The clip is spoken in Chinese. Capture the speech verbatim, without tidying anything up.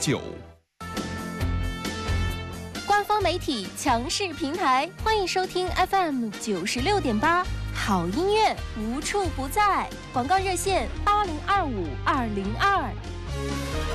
九。 官方媒体强势平台，欢迎收听 F M 九十六点八，好音乐无处不在。广告热线八零二五二零二。